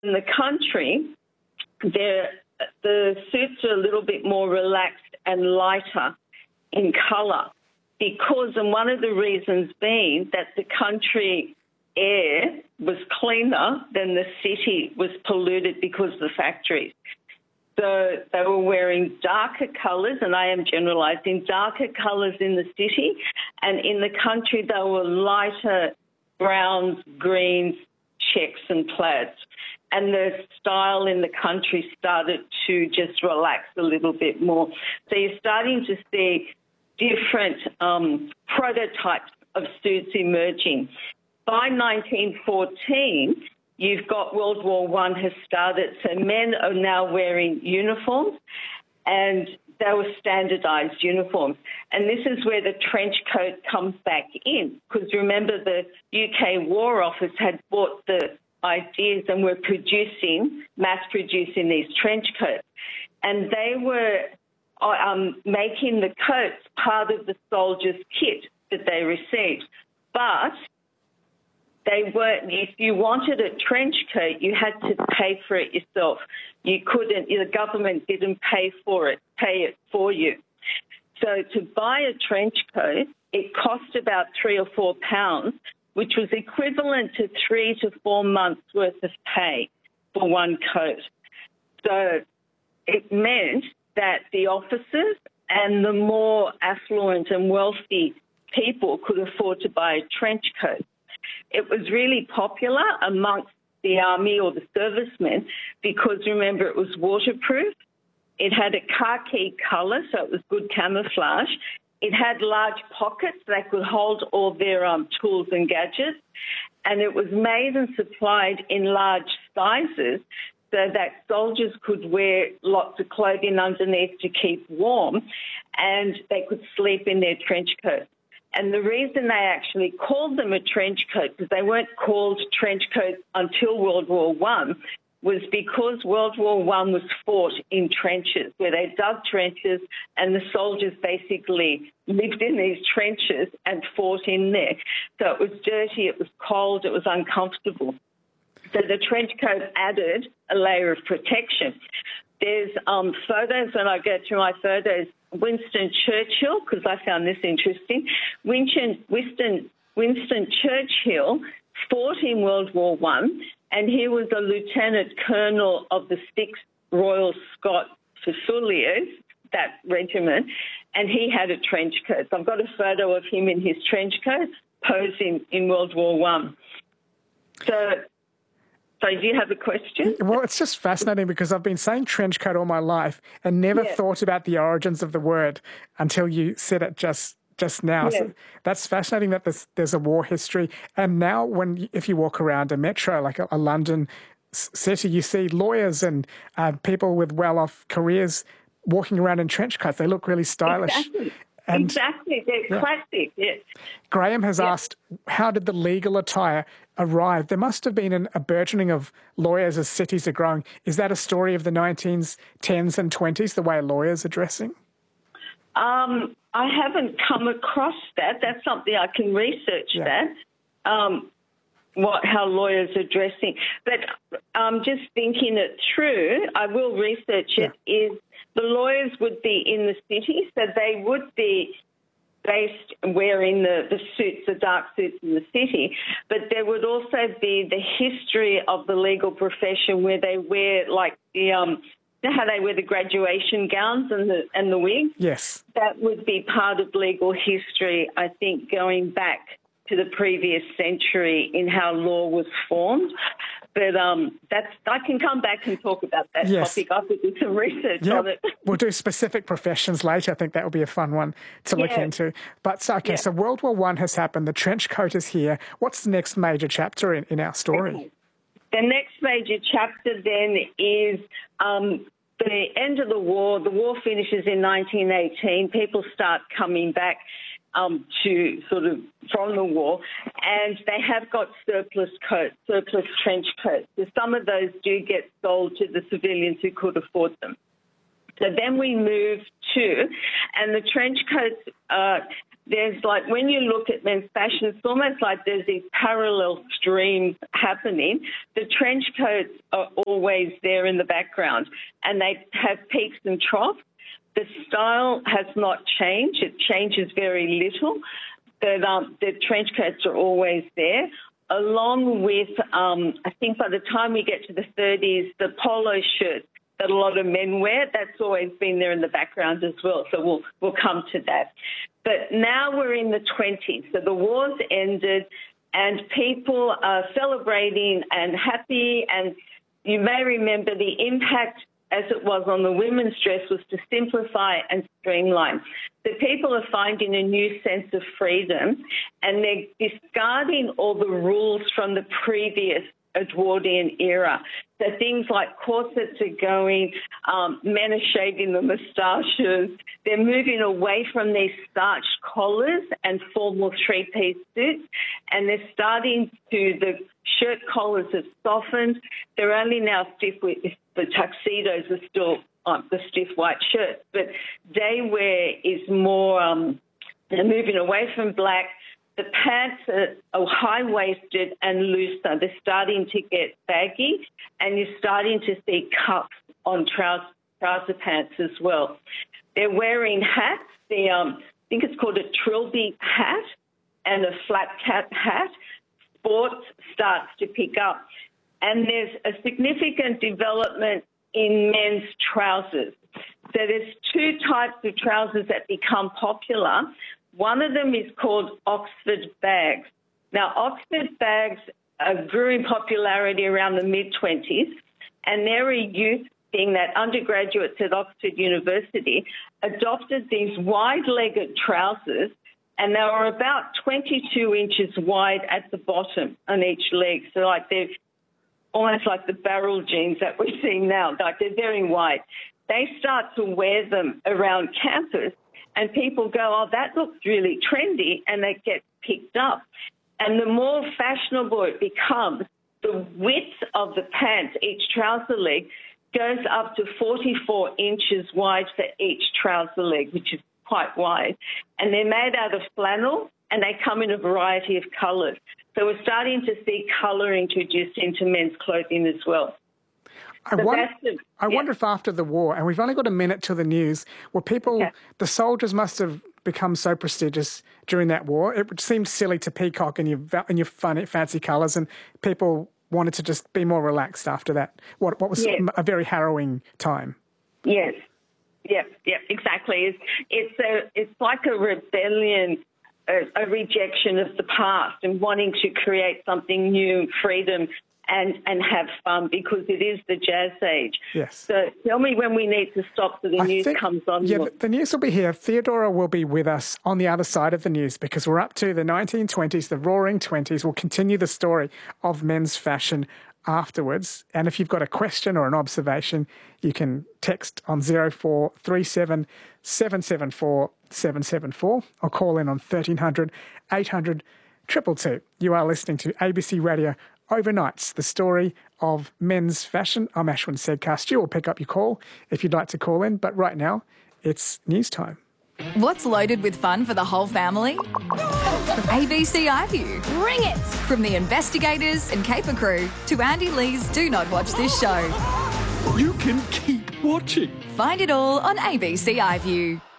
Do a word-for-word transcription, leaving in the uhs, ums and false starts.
in the country, the suits are a little bit more relaxed and lighter in colour because, and one of the reasons being that the country air was cleaner than the city was polluted because of the factories. So they were wearing darker colours, and I am generalising, darker colours in the city, and in the country they were lighter browns, greens, checks and plaids. And the style in the country started to just relax a little bit more. So you're starting to see different um, prototypes of suits emerging. By nineteen fourteen, you've got World War One has started, so men are now wearing uniforms, and they were standardised uniforms. And this is where the trench coat comes back in, because remember the U K War Office had bought the ideas and were producing, mass-producing these trench coats. And they were um, making the coats part of the soldiers' kit that they received. But they weren't, if you wanted a trench coat, you had to pay for it yourself. You couldn't, the government didn't pay for it, pay it for you. So to buy a trench coat, it cost about three or four pounds, which was equivalent to three to four months' worth of pay for one coat. So it meant that the officers and the more affluent and wealthy people could afford to buy a trench coat. It was really popular amongst the army or the servicemen because, remember, it was waterproof. It had a khaki colour, so it was good camouflage. It had large pockets that could hold all their um, tools and gadgets, and it was made and supplied in large sizes so that soldiers could wear lots of clothing underneath to keep warm, and they could sleep in their trench coats. And the reason they actually called them a trench coat, because they weren't called trench coats until World War One, was because World War One was fought in trenches, where they dug trenches and the soldiers basically lived in these trenches and fought in there. So it was dirty, it was cold, it was uncomfortable. So the trench coat added a layer of protection. There's um, photos, and I go through my photos, Winston Churchill, because I found this interesting. Winston, Winston, Winston Churchill fought in World War One, and he was a lieutenant colonel of the sixth Royal Scot Fusiliers, that regiment, and he had a trench coat. So I've got a photo of him in his trench coat posing in World War One. So... So do you have a question? Well, it's just fascinating because I've been saying trench coat all my life and never yeah. thought about the origins of the word until you said it just just now. Yeah. So that's fascinating that there's, there's a war history. And now when if you walk around a metro, like a, a London city, you see lawyers and uh, people with well-off careers walking around in trench coats. They look really stylish. Exactly. And, exactly. They're yeah. classic, yes. Graham has yeah. asked, how did the legal attire arrive? There must have been an, a burgeoning of lawyers as cities are growing. Is that a story of the nineteen tens and twenties, the way lawyers are dressing? Um, I haven't come across that. That's something I can research yeah. that, um, what how lawyers are dressing. But um, just thinking it through, I will research it, yeah. is the lawyers would be in the city, so they would be based wearing the, the suits, the dark suits in the city, but there would also be the history of the legal profession where they wear like the, um, you know how they wear the graduation gowns and the, and the wigs? Yes. That would be part of legal history, I think, going back to the previous century in how law was formed. But um, that's I can come back and talk about that yes. topic. I could do some research yep. on it. We'll do specific professions later. I think that would be a fun one to look yeah. into. But so, okay, yeah. so World War One has happened. The trench coat is here. What's the next major chapter in, in our story? Okay. The next major chapter then is um, the end of the war. The war finishes in nineteen eighteen. People start coming back Um, to sort of from the war, and they have got surplus coats, surplus trench coats. So some of those do get sold to the civilians who could afford them. So then we move to, and the trench coats, uh, there's like, when you look at men's fashion, it's almost like there's these parallel streams happening. The trench coats are always there in the background, and they have peaks and troughs. The style has not changed. It changes very little. But, um, the trench coats are always there, along with, um, I think by the time we get to the thirties, the polo shirt that a lot of men wear, that's always been there in the background as well. So we'll we'll come to that. But now we're in the twenties. So the war's ended and people are celebrating and happy. And you may remember the impact as it was on the women's dress was to simplify and streamline. So people are finding a new sense of freedom, and they're discarding all the rules from the previous Edwardian era. So things like corsets are going, um, men are shaving the moustaches. They're moving away from these starched collars and formal three-piece suits, and they're starting to, the shirt collars have softened. They're only now stiff with, the tuxedos are still um, the stiff white shirts, but day wear is more, um, they're moving away from black. The pants are high-waisted and looser. They're starting to get baggy, and you're starting to see cuffs on trouser, trouser pants as well. They're wearing hats. The, um, I think it's called a trilby hat and a flat cap hat. Sports starts to pick up. And there's a significant development in men's trousers. So there's two types of trousers that become popular. One of them is called Oxford bags. Now, Oxford bags uh, grew in popularity around the mid-twenties, and they're a youth thing that undergraduates at Oxford University adopted these wide-legged trousers, and they were about twenty-two inches wide at the bottom on each leg. So like they're almost like the barrel jeans that we're seeing now. Like they're very wide. They start to wear them around campus, and people go, oh, that looks really trendy, and they get picked up. And the more fashionable it becomes, the width of the pants, each trouser leg, goes up to forty-four inches wide for each trouser leg, which is quite wide. And they're made out of flannel, and they come in a variety of colours. So we're starting to see colour introduced into men's clothing as well. I, so wonder, the, I yeah. wonder if after the war, and we've only got a minute till the news, were people, okay. the soldiers must have become so prestigious during that war. It seemed silly to peacock in your in your funny, fancy colours, and people wanted to just be more relaxed after that. What, what was yes. a very harrowing time. Yes, yeah, yeah, exactly. It's it's a it's like a rebellion, a, a rejection of the past, and wanting to create something new, freedom. And, and have fun, because it is the jazz age. Yes. So tell me when we need to stop so the I news think, comes on. Yeah, the, the news will be here. Theodora will be with us on the other side of the news, because we're up to the nineteen twenties, the roaring twenties. We'll continue the story of men's fashion afterwards. And if you've got a question or an observation, you can text on zero four three seven, seven seven four, seven seven four or call in on thirteen hundred, eight hundred, two two two. You are listening to A B C Radio Overnights, the story of men's fashion. I'm Ashwin Sedkar. Stu will pick up your call if you'd like to call in, but right now it's news time. What's loaded with fun for the whole family? A B C iView. Bring it! From the investigators and caper crew to Andy Lee's Do Not Watch This Show. You can keep watching. Find it all on A B C iView.